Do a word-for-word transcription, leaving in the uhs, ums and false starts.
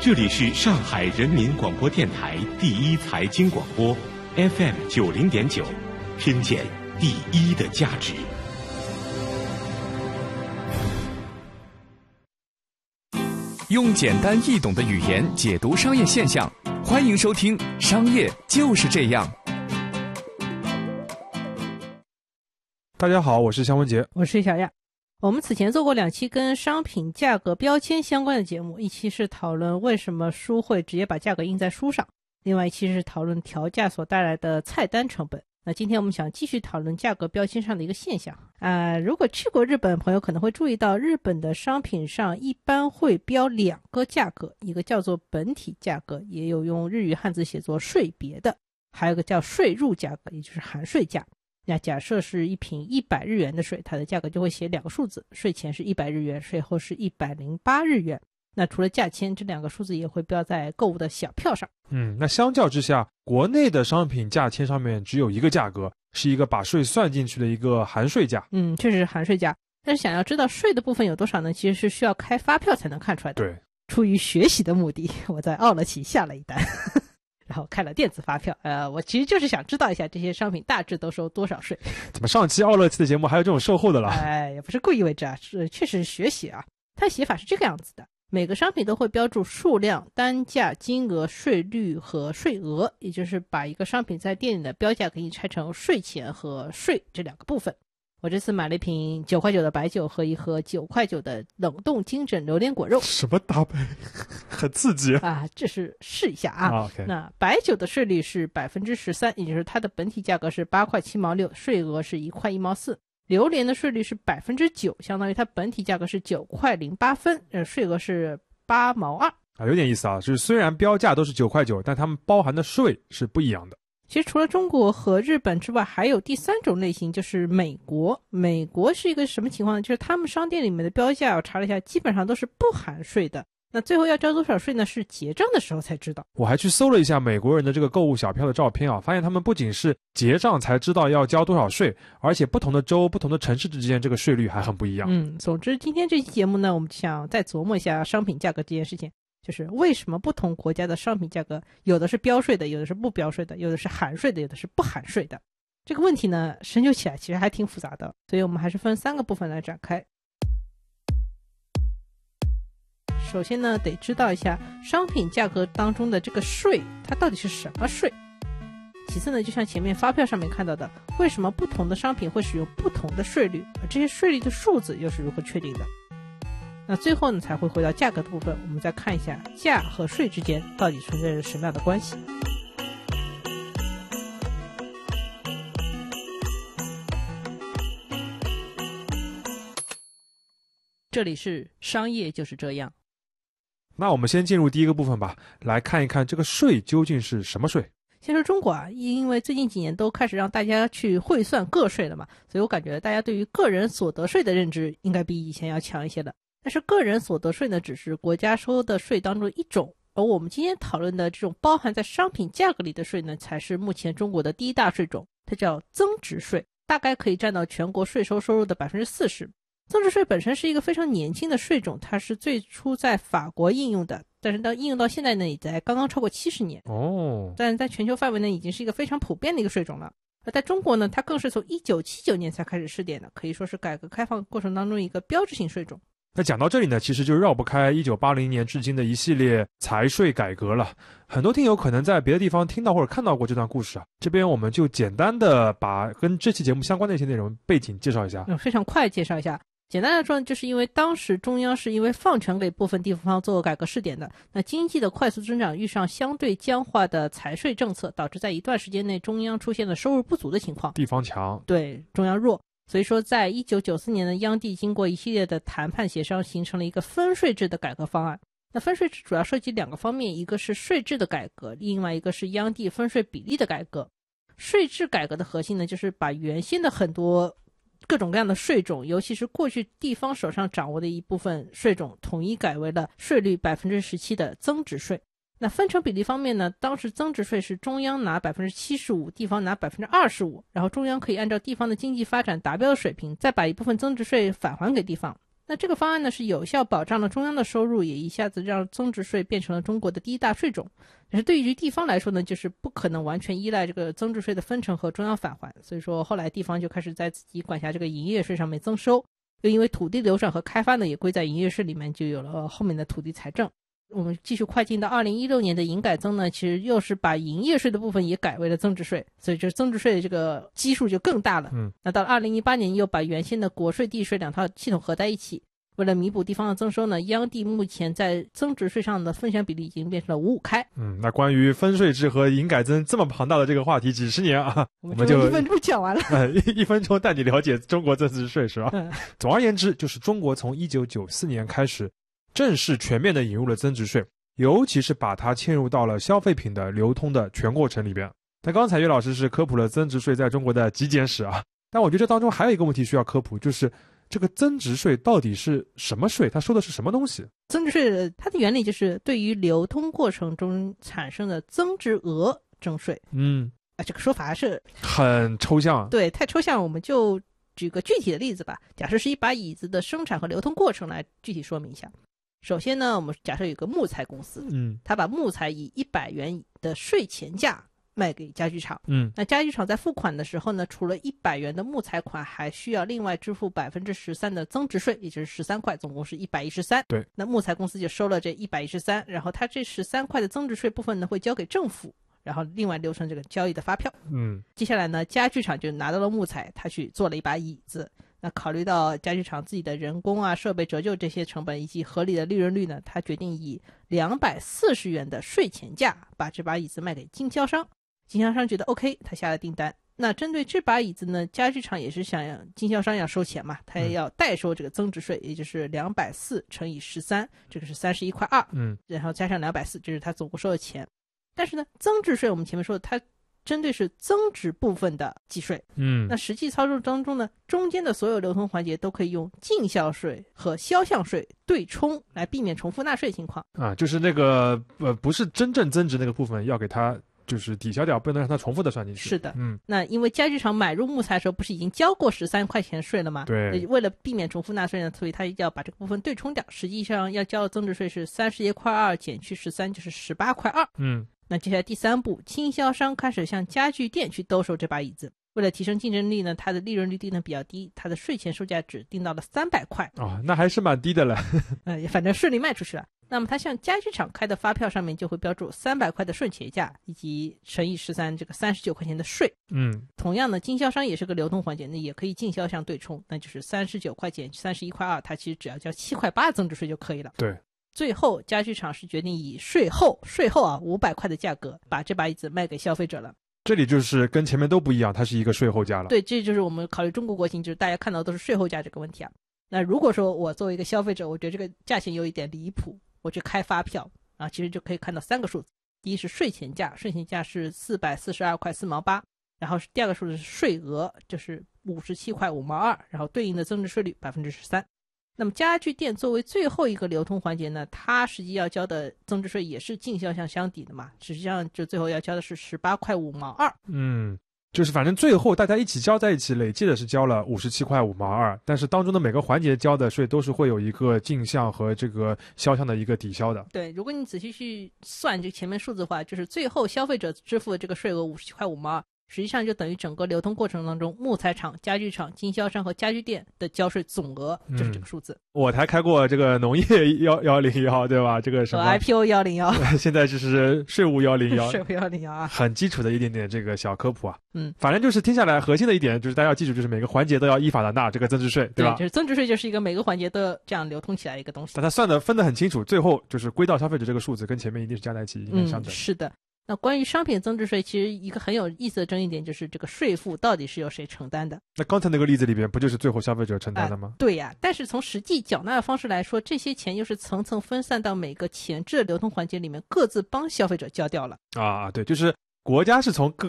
这里是上海人民广播电台第一财经广播 F M 九零点九，听见第一的价值。 用简单易懂的语言解读商业现象，欢迎收听《商业就是这样》。 大家好，我是香文杰， 我是小亚。我们此前做过两期跟商品价格标签相关的节目，一期是讨论为什么书会直接把价格印在书上，另外一期是讨论调价所带来的菜单成本。那今天我们想继续讨论价格标签上的一个现象啊、呃，如果去过日本朋友可能会注意到，日本的商品上一般会标两个价格，一个叫做本体价格，也有用日语汉字写作税别的，还有一个叫税入价格，也就是含税价。那假设是一瓶一百日元的水，它的价格就会写两个数字，税前是一百日元，税后是一百零八日元。那除了价签，这两个数字也会标在购物的小票上。 嗯，那相较之下，国内的商品价签上面只有一个价格，是一个把税算进去的一个含税价。 嗯，确实是含税价。但是想要知道税的部分有多少呢？其实是需要开发票才能看出来的。 对， 出于学习的目的，我在奥乐奇下了一单然后开了电子发票。呃，我其实就是想知道一下这些商品大致都收多少税。 怎么上期奥乐奇的节目还有这种售后的了？ 哎，也不是故意为之啊，是确实是学习啊。它的写法是这个样子的。每个商品都会标注数量、单价、金额、税率和税额，也就是把一个商品在店里的标价可以拆成税前和税这两个部分。我这次买了一瓶九块九的白酒和一盒九块九的冷冻精整榴莲果肉。 什么搭配？很刺激啊！这是试一下啊。 啊 okay、 那白酒的税率是百分之十三，也就是它的本体价格是八块七毛六，税额是一块一毛四。榴莲的税率是百分之九，相当于它本体价格是九块零八分，呃，税额是八毛二。 啊，有点意思啊，就是虽然标价都是九块九，但它们包含的税是不一样的。 其实除了中国和日本之外，还有第三种类型，就是美国。美国是一个什么情况呢？就是他们商店里面的标价，我查了一下，基本上都是不含税的。那最后要交多少税呢？是结账的时候才知道。 我还去搜了一下美国人的这个购物小票的照片啊，发现他们不仅是结账才知道要交多少税，而且不同的州、不同的城市之间这个税率还很不一样。 嗯，总之今天这期节目呢，我们想再琢磨一下商品价格这件事情，就是为什么不同国家的商品价格有的是标税的，有的是不标税的，有的是含税的，有的是不含税的。这个问题呢，深究起来其实还挺复杂的，所以我们还是分三个部分来展开。首先呢，得知道一下商品价格当中的这个税，它到底是什么税。其次呢，就像前面发票上面看到的，为什么不同的商品会使用不同的税率，而这些税率的数字又是如何确定的。那最后呢，才会回到价格的部分，我们再看一下价和税之间到底存在着什么样的关系。这里是商业就是这样。 那我们先进入第一个部分吧，来看一看这个税究竟是什么税。 先说中国啊，因为最近几年都开始让大家去汇算个税了嘛，所以我感觉大家对于个人所得税的认知应该比以前要强一些的。但是个人所得税呢，只是国家收的税当中一种，而我们今天讨论的这种包含在商品价格里的税呢，才是目前中国的第一大税种，它叫增值税，大概可以占到全国税收收入的 百分之四十。增值税本身是一个非常年轻的税种，它是最初在法国应用的，但是到应用到现在呢，也在刚刚超过七十年哦。 但是在全球范围呢，已经是一个非常普遍的一个税种了。而在中国呢，它更是从一九七九年才开始试点的，可以说是改革开放过程当中一个标志性税种。 那讲到这里呢，其实就绕不开一九八零年至今的一系列财税改革了。很多听友可能在别的地方听到或者看到过这段故事啊，这边我们就简单的把跟这期节目相关的一些内容背景介绍一下。 嗯，非常快介绍一下。简单来说，就是因为当时中央是因为放权给部分地方做改革试点的，那经济的快速增长遇上相对僵化的财税政策，导致在一段时间内中央出现了收入不足的情况， 地方强， 对中央弱。所以说在一九九四年呢，央地经过一系列的谈判协商，形成了一个分税制的改革方案。那分税制主要涉及两个方面，一个是税制的改革，另外一个是央地分税比例的改革。税制改革的核心呢，就是把原先的很多各种各样的税种，尤其是过去地方手上掌握的一部分税种，统一改为了税率 百分之十七 的增值税。那分成比例方面呢，当时增值税是中央拿 百分之七十五， 地方拿 百分之二十五， 然后中央可以按照地方的经济发展达标的水平，再把一部分增值税返还给地方。 那这个方案呢，是有效保障了中央的收入，也一下子让增值税变成了中国的第一大税种。但是对于地方来说呢，就是不可能完全依赖这个增值税的分成和中央返还，所以说后来地方就开始在自己管辖这个营业税上面增收，又因为土地流转和开发呢也归在营业税里面，就有了后面的土地财政。我们继续快进到二零一六年的营改增呢，其实又是把营业税的部分也改为了增值税，所以这增值税的这个基数就更大了。 嗯， 那到了二零一八年又把原先的国税地税两套系统合在一起，为了弥补地方的增收呢，央地目前在增值税上的分享比例已经变成了五五开。 嗯，那关于分税制和营改增这么庞大的这个话题，几十年啊， 我们就一分钟讲完了。 呃，一一分钟带你了解中国增值税是吧？ 嗯， 总而言之，就是中国从一九九四年开始正式全面的引入了增值税，尤其是把它嵌入到了消费品的流通的全过程里边。但刚才岳老师是科普了增值税在中国的极简史啊，但我觉得这当中还有一个问题需要科普，就是这个增值税到底是什么税？它收的是什么东西？ 增值税它的原理就是对于流通过程中产生的增值额征税。 嗯， 啊，这个说法是很抽象。 对，太抽象，我们就举个具体的例子吧。假设是一把椅子的生产和流通过程来具体说明一下。首先呢，我们假设有个木材公司， 嗯， 他把木材以一百元的税前价卖给家具厂， 嗯， 那家具厂在付款的时候呢，除了一百元的木材款，还需要另外支付百分之十三的增值税，也就是十三块，总共是一百一十三。 对， 那木材公司就收了这一百一十三，然后他这十三块的增值税部分呢，会交给政府，然后另外留成这个交易的发票。 嗯， 接下来呢，家具厂就拿到了木材，他去做了一把椅子。那考虑到家具厂自己的人工啊、设备折旧这些成本以及合理的利润率呢，他决定以两百四十元的税前价把这把椅子卖给经销商。经销商觉得 OK， 他下了订单。那针对这把椅子呢，家具厂也是想要经销商要收钱嘛，他也要代收这个增值税，也就是两百四乘以十三，这个是三十一块二，嗯，然后加上两百四，这是他总共收的钱。但是呢，增值税我们前面说的，它针对是增值部分的计税，嗯，那实际操作当中呢，中间的所有流通环节都可以用进销税和销项税对冲，来避免重复纳税情况啊，就是那个呃不是真正增值那个部分要给它就是抵消掉，不能让它重复的算进去。 是的， 嗯， 那因为家具厂买入木材的时候不是已经交过十三块钱税了吗？ 对， 为了避免重复纳税呢，所以他要把这个部分对冲掉，实际上要交的增值税是三十一块二减去十三，就是十八块二。嗯。那接下来第三步，经销商开始向家具店去兜售这把椅子。为了提升竞争力呢，它的利润率定的比较低，它的税前售价只定到了三百块。 哦，那还是蛮低的了。 呃，反正顺利卖出去了。那么它向家具厂开的发票上面就会标注三百块的顺前价以及乘以十三这个三十九块钱的税。嗯，同样呢，经销商也是个流通环节，那也可以进销项对冲，那就是三十九块减三十一块二，它其实只要交七块八增值税就可以了。 对。 最后家具厂是决定以税后税后啊五百块的价格把这把椅子卖给消费者了。 这里就是跟前面都不一样，它是一个税后价了。 对，这就是我们考虑中国国情，就是大家看到都是税后价这个问题啊。那如果说我作为一个消费者，我觉得这个价钱有一点离谱，我去开发票啊，其实就可以看到三个数字。第一是税前价，税前价是四百四十二块四毛八，然后第二个数字是税额，就是五十七块五毛二，然后对应的增值税率百分之十三。那么家具店作为最后一个流通环节呢，它实际要交的增值税也是进销项相抵的嘛，实际上就最后要交的是十八块五毛二。 嗯，就是反正最后大家一起交在一起，累计的是交了五十七块五毛二，但是当中的每个环节交的税都是会有一个进项和这个销项的一个抵消的。 对，如果你仔细去算这前面数字的话，就是最后消费者支付的这个税额五十七块五毛二。实际上就等于整个流通过程当中，木材厂、家具厂、经销商和家具店的交税总额就是这个数字。嗯、 我才开过这个农业幺幺零幺，对吧？这个什么 I P O 幺零幺， 现在就是税务幺零幺， 税务幺零幺啊， 很基础的一点点这个小科普啊。 嗯， 反正就是听下来，核心的一点就是大家要记住，就是每个环节都要依法的纳这个增值税，对吧？ 对，就是增值税就是一个每个环节都这样流通起来一个东西。 但它算的分得很清楚，最后就是归到消费者这个数字，跟前面一定是加在一起，应该相等。 嗯，是的。那关于商品增值税，其实一个很有意思的争议点就是这个税负到底是由谁承担的？ 那刚才那个例子里边不就是最后消费者承担的吗？ 呃、对呀、啊，但是从实际缴纳的方式来说，这些钱又是层层分散到每个前置的流通环节里面，各自帮消费者交掉了。 啊，对，就是国家是从各